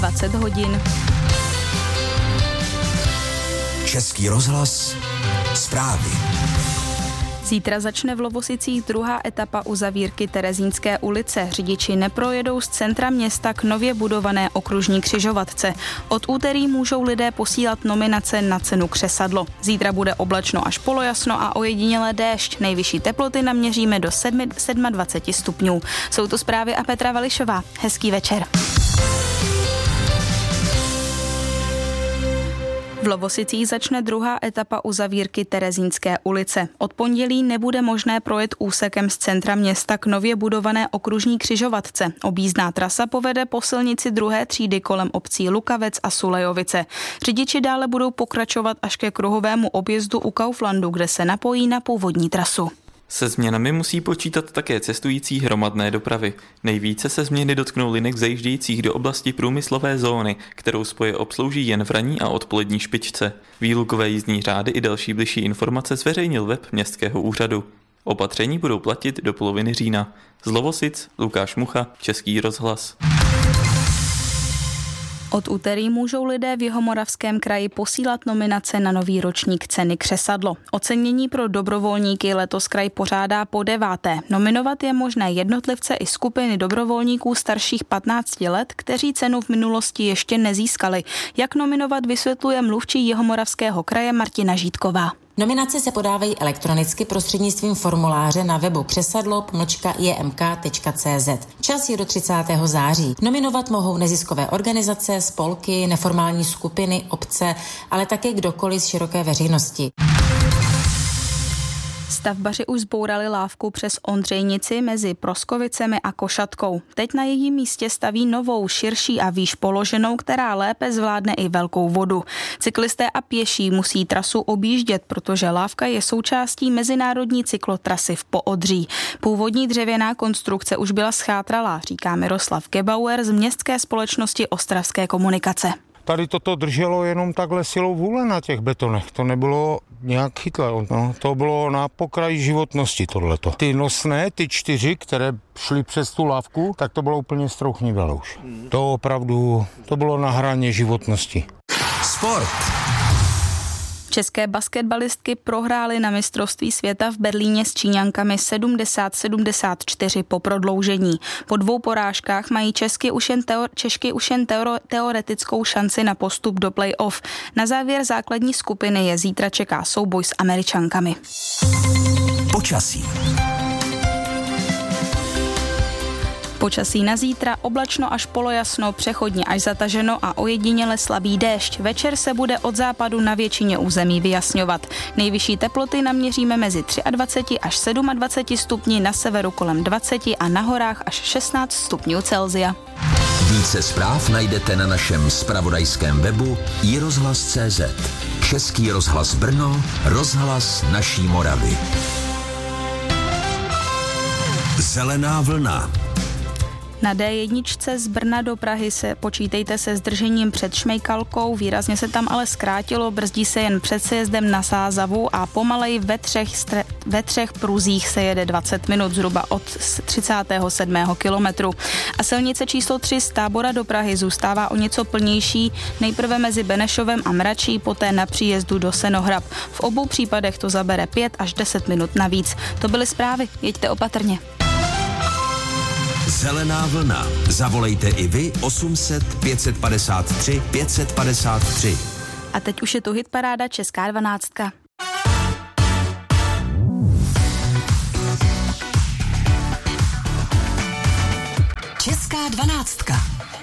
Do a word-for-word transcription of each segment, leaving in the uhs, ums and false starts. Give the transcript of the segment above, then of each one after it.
dvacet hodin. Český rozhlas, zprávy. Zítra začne v Lovosicích druhá etapa uzavírky Terezínské ulice. Řidiči neprojedou z centra města k nově budované okružní křižovatce. Od úterý můžou lidé posílat nominace na cenu křesadlo. Zítra bude oblačno až polojasno a ojedinělé déšť. Nejvyšší teploty naměříme do dvacet sedm stupňů. Jsou to zprávy a Petra Vališová. Hezký večer. V Lovosicích začne druhá etapa uzavírky Terezínské ulice. Od pondělí nebude možné projet úsekem z centra města k nově budované okružní křižovatce. Objízdná trasa povede po silnici druhé třídy kolem obcí Lukavec a Sulejovice. Řidiči dále budou pokračovat až ke kruhovému objezdu u Kauflandu, kde se napojí na původní trasu. Se změnami musí počítat také cestující hromadné dopravy. Nejvíce se změny dotknou linek zajíždějících do oblasti průmyslové zóny, kterou spoje obslouží jen v ranní a odpolední špičce. Výlukové jízdní řády i další bližší informace zveřejnil web městského úřadu. Opatření budou platit do poloviny října. Z Lovosic, Lukáš Mucha, Český rozhlas. Od úterý můžou lidé v Jihomoravském kraji posílat nominace na nový ročník ceny křesadlo. Ocenění pro dobrovolníky letos kraj pořádá po deváté. Nominovat je možné jednotlivce i skupiny dobrovolníků starších patnácti let, kteří cenu v minulosti ještě nezískali. Jak nominovat, vysvětluje mluvčí Jihomoravského kraje Martina Žítková. Nominace se podávají elektronicky prostřednictvím formuláře na webu křesadlo pomlčka j m k tečka c z. Čas je do třicátého září. Nominovat mohou neziskové organizace, spolky, neformální skupiny, obce, ale také kdokoliv z široké veřejnosti. Stavbaři už zbourali lávku přes Ondřejnici mezi Proskovicemi a Košatkou. Teď na jejím místě staví novou, širší a výš položenou, která lépe zvládne i velkou vodu. Cyklisté a pěší musí trasu objíždět, protože lávka je součástí mezinárodní cyklotrasy v Poodří. Původní dřevěná konstrukce už byla schátralá, říká Miroslav Gebauer z městské společnosti Ostravské komunikace. Tady toto drželo jenom takhle silou vůle na těch betonech, to nebylo nějak chytlé, no, to bylo na pokraji životnosti tohleto. Ty nosné, ty čtyři, které šly přes tu lávku, tak to bylo úplně strouchnivé už. To opravdu, to bylo na hraně životnosti. Sport. České basketbalistky prohrály na mistrovství světa v Berlíně s Číňankami sedmdesát sedmdesát čtyři po prodloužení. Po dvou porážkách mají Česky už jen, teor- Češky už jen teoro- teoretickou šanci na postup do play-off. Na závěr základní skupiny je zítra čeká souboj s Američankami. Počasí. Počasí na zítra oblačno až polojasno, přechodně až zataženo a ojediněle slabý déšť. Večer se bude od západu na většině území vyjasňovat. Nejvyšší teploty naměříme mezi dvacet tři až dvacet sedm stupni, na severu kolem dvacet a na horách až šestnáct stupňů Celsia. Více zpráv najdete na našem zpravodajském webu i rozhlas tečka cé zet. Český rozhlas Brno, rozhlas naší Moravy. Zelená vlna. Na dé jedna z Brna do Prahy se počítejte se zdržením před Šmejkalkou, výrazně se tam ale zkrátilo, brzdí se jen před sjezdem na Sázavu a pomaleji ve třech, stre, ve třech průzích se jede dvacet minut, zhruba od třicátého sedmého kilometru. A silnice číslo tři z Tábora do Prahy zůstává o něco plnější, nejprve mezi Benešovem a Mračí, poté na příjezdu do Senohrab. V obou případech to zabere pět až deset minut navíc. To byly zprávy, jeďte opatrně. Zelená vlna. Zavolejte i vy osm set pět set padesát tři pět set padesát tři. A teď už je tu hitparáda Česká dvanáctka. Česká dvanáctka.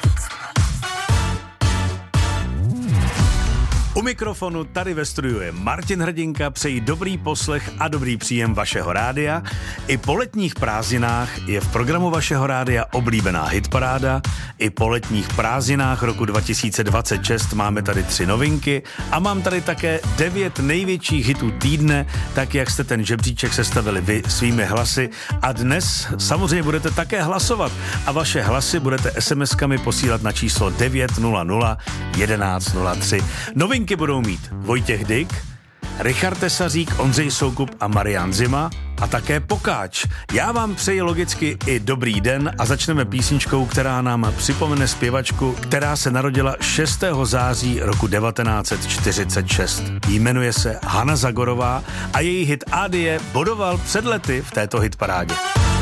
U mikrofonu tady ve studiu je Martin Hrdinka, přeji dobrý poslech a dobrý příjem vašeho rádia. I po letních prázdninách je v programu vašeho rádia oblíbená hitparáda. I po letních prázdninách roku dva tisíce dvacet šest máme tady tři novinky a mám tady také devět největších hitů týdne, tak jak jste ten žebříček sestavili vy svými hlasy. A dnes samozřejmě budete také hlasovat a vaše hlasy budete es em eskami posílat na číslo devět nula nula jedenáct nula tři. Novinky budou mít Vojtěch Dyk, Richard Tesařík, Ondřej Soukup a Marian Zima, a také pokáč. Já vám přeji logicky i dobrý den a začneme písničkou, která nám připomene zpěvačku, která se narodila šestého září roku devatenáct set čtyřicet šest. Jmenuje se Hana Zagorová a její hit Adie bodoval před lety v této hitparádě.